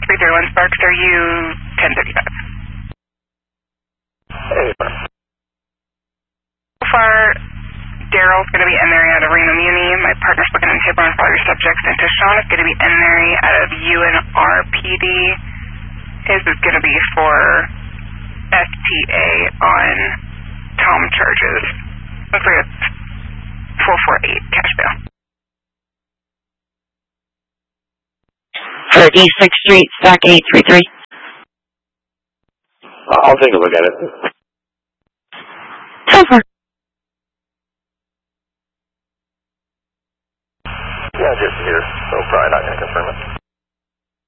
331 Sparks, are you 1035? Hey. So far, Daryl's going to be in there out of Reno Muni. My partner's looking into table and all your subjects. And Deshaun is going to be in there out of UNRPD. His is going to be for FTA on Tom charges. Looks like it's 448 cash bail. For E6th Street, stack 833. I'll take a look at it. 10-4.